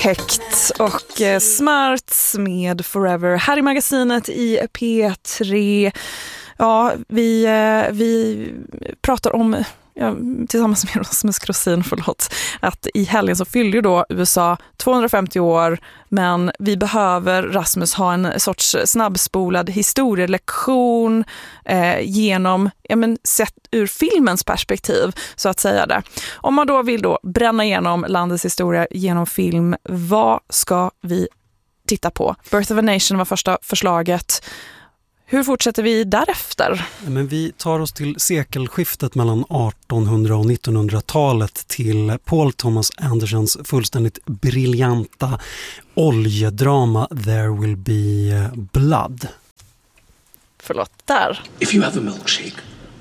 Hecht och Smarts med Forever här i magasinet i P3. Ja, vi pratar om, tillsammans med Rasmus Krosin, att i helgen så fyllde ju då USA 250 år, men vi behöver, Rasmus, ha en sorts snabbspolad historielektion genom, sett ur filmens perspektiv, så att säga det. Om man då vill bränna igenom landets historia genom film, vad ska vi titta på? Birth of a Nation var första förslaget. Hur fortsätter vi därefter? Men vi tar oss till sekelskiftet mellan 1800- och 1900-talet till Paul Thomas Andersons fullständigt briljanta oljedrama There Will Be Blood. Förlåt, där. If you have a milkshake,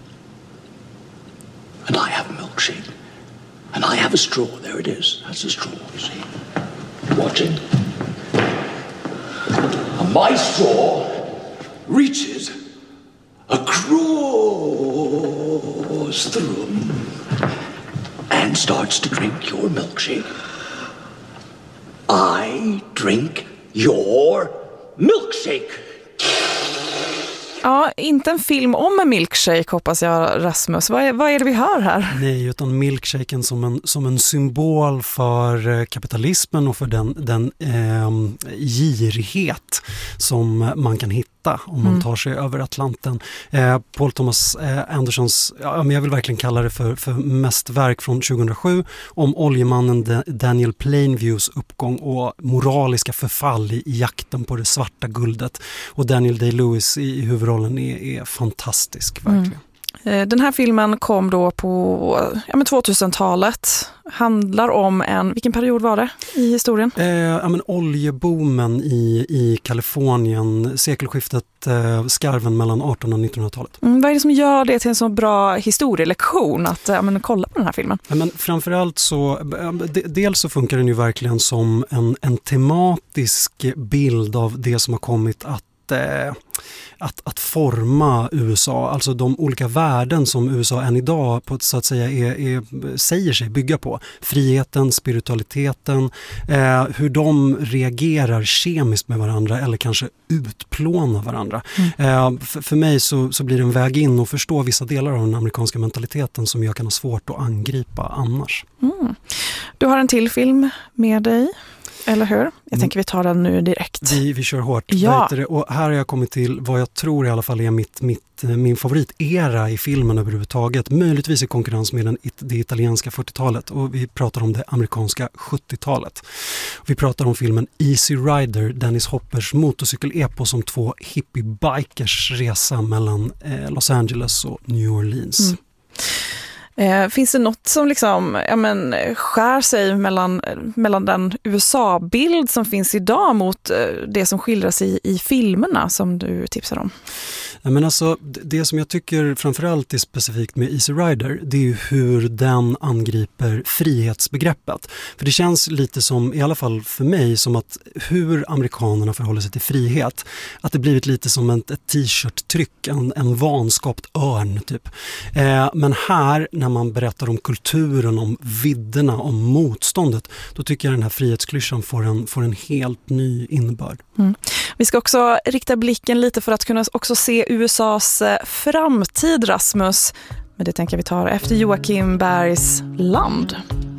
and I have a milkshake, and I have a straw, there it is. That's a straw, you see. You watching? And my straw reaches across the room and starts to drink your milkshake. I drink your milkshake. Ja, inte en film om en milkshake, hoppas jag, Rasmus. Vad är det vi hör här? Nej, utan milkshaken som en symbol för kapitalismen och för den girighet som man kan hitta om man tar sig över Atlanten. Paul Thomas Andersons, jag vill verkligen kalla det för mästerverk från 2007 om oljemannen Daniel Plainviews uppgång och moraliska förfall i jakten på det svarta guldet. Och Daniel Day-Lewis i huvudrollen är fantastisk, verkligen. Den här filmen kom då på 2000-talet. Handlar om vilken period var det i historien? Oljeboomen i Kalifornien, sekelskiftet, skarven mellan 1800- och 1900-talet. Vad är det som gör det till en så bra historielektion att kolla på den här filmen? Men framförallt så, dels så funkar den ju verkligen som en tematisk bild av det som har kommit att forma USA, alltså de olika värden som USA än idag på, så att säga säger sig bygga på. Friheten, spiritualiteten, hur de reagerar kemiskt med varandra eller kanske utplånar varandra. För mig så blir det en väg in och förstå vissa delar av den amerikanska mentaliteten som jag kan ha svårt att angripa annars. Du har en till film med dig, eller hur? Jag tänker vi tar den nu direkt. Vi kör hårt. Ja. Och här har jag kommit till vad jag tror i alla fall är min favoritera i filmen överhuvudtaget. Möjligtvis i konkurrens med det italienska 40-talet. Och vi pratar om det amerikanska 70-talet. Vi pratar om filmen Easy Rider, Dennis Hoppers motorcykel-epos som två hippie-bikers resa mellan Los Angeles och New Orleans. Finns det något som skär sig mellan den USA-bild som finns idag mot det som skildras i filmerna som du tipsar om? Men alltså, det som jag tycker framförallt är specifikt med Easy Rider, det är ju hur den angriper frihetsbegreppet. För det känns lite som, i alla fall för mig, som att hur amerikanerna förhåller sig till frihet, att det blivit lite som ett t-shirt-tryck, en vanskapt örn typ. Men här, när man berättar om kulturen, om vidderna, om motståndet, då tycker jag den här frihetsklyschan får en helt ny innebörd. Vi ska också rikta blicken lite för att kunna också se USAs framtid, Rasmus. Men det tänker vi ta efter Joakim Bergs Land.